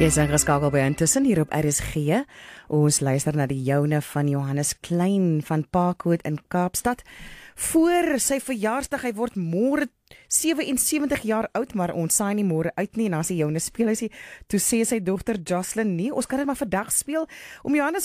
Jy is ingeskakel by Intussen hier op RSG. Ons luister na die joune van Johannes Klein van Parkwood in Kaapstad. Voor sy verjaarsdag, hy word môre 77 jaar oud, maar ons saai nie môre uit nie, en as die joune speel, toe sê sy dogter Jocelyn, nee, ons kan dit maar vandag speel, om Johannes